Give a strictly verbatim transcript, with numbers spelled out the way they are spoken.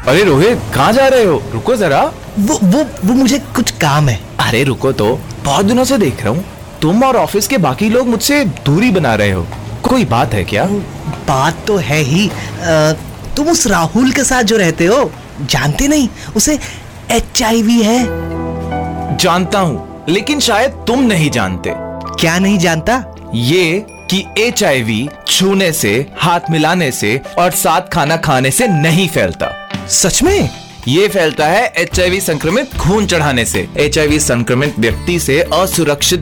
अरे रोहित, कहाँ जा रहे हो? रुको जरा। वो वो वो मुझे कुछ काम है। अरे रुको तो, बहुत दिनों से देख रहा हूँ तुम और ऑफिस के बाकी लोग मुझसे दूरी बना रहे हो। कोई बात है क्या? बात तो है ही। आ, तुम उस राहुल के साथ जो रहते हो, जानते नहीं उसे एच आई वी है। जानता हूँ, लेकिन शायद तुम नहीं जानते। क्या नहीं जानता? ये कि एच आई वी छूने से, हाथ मिलाने से और साथ खाना खाने से नहीं फैलता। सच में? ये फैलता है एच आई वी संक्रमित खून चढ़ाने से। एच आई वी संक्रमित व्यक्ति से असुरक्षित